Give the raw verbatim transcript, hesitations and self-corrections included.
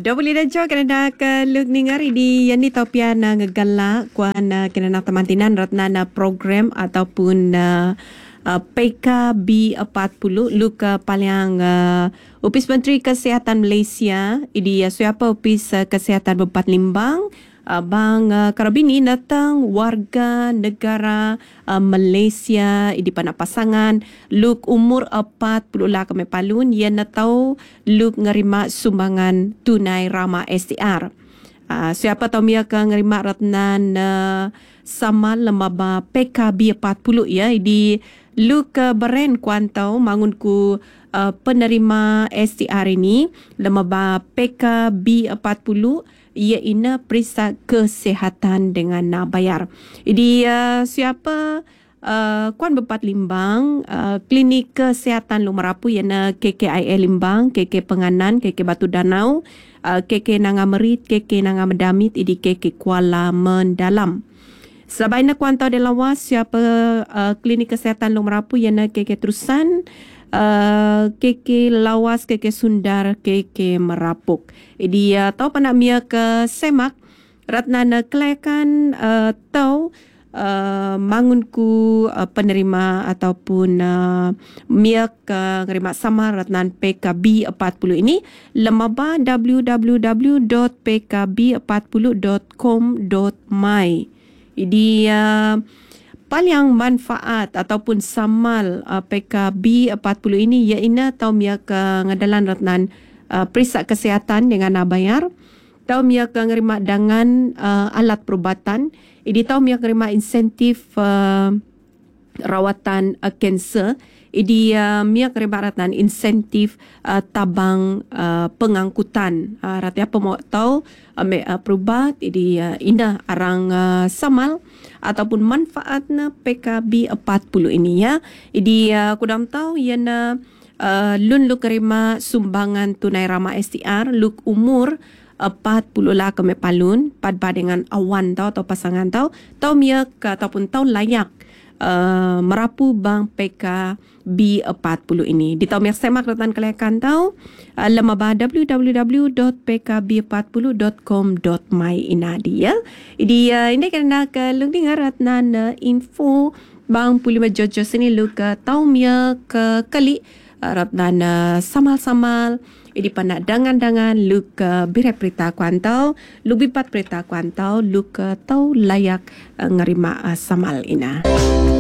dah boleh dah jauh kena ke luk ningari di yang ni topian na ngegala kuan na kena nak temantinan ratna na program ataupun uh, uh, P K B empat puluh luk uh, paling uh, Upis Menteri Kesihatan Malaysia idi uh, siapa Upis uh, Kesihatan Bupati Limbang uh, Bang uh, Karabini datang warga negara uh, Malaysia idi panak pasangan luk umur empat puluh lah kami palun ia nak tahu luk ngerima sumbangan tunai Rama S T R. Uh, siapa tahu dia akan ngerima ratnan uh, sama lemaba P K B empat puluh ya di luk uh, beren kuantau mangunku uh, penerima S T R ini lemaba P K B empat puluh ia ina periksa kesihatan dengan nak bayar. Jadi uh, siapa uh, Kuan Bupati Limbang, uh, klinik kesihatan Lumarapu iana K K I A Limbang, K K Penganan, K K Batu Danau, uh, K K Nangamerit, K K Nangamedamit, idi K K Kuala Mendalam. Selain kuantau de lawas siapa uh, klinik kesihatan Lumarapu iana K K Terusan, Uh, K K Lawas, K K Sundar, K K Merapuk. Jadi uh, tahu panak mia ke semak ratna na kelayakan uh, tahu uh, mangunku uh, penerima ataupun uh, mia ke ngerima sama ratnan P K B empat puluh ini lemaba w w w dot p k b empat puluh dot com dot my. Jadi uh, paling manfaat ataupun samal uh, P K B empat puluh ini iaina tahu mia ke ngadalan ratnan uh, periksa kesihatan dengan nak bayar, tahu mia ke ngerima dengan uh, alat perubatan, idi tahu mia ngerima insentif uh, rawatan uh, kanser, idi uh, mia ngerima ratnan insentif uh, tabang uh, pengangkutan. Uh, Rati apa mau tahu uh, uh, perubat, idi uh, indah arang uh, samal ataupun manfaatna P K B empat puluh ini ya. Jadi uh, kudam tahu iana uh, lun luk kerima sumbangan tunai Rama S T R luk umur empat puluh lah kami palun padba dengan awan tahu atau pasangan tahu tahu mia ke ataupun tahu layak uh, merapu bang P K B empat puluh ini. Di tahu mia semak ratan kelayakan tahu uh, lemaba w w w dot p k b empat puluh dot com dot my ina dia. Jadi uh, ini kena ke lung dengar ratnan uh, info bang pulima jojo sini lu ke tahu mia ke kali uh, ratnan uh, samal-samal idi panak dangan-dangan lu ke bire perita kuantau lu bipat perita kuantau lu ke tahu layak uh, ngerima uh, samal ina.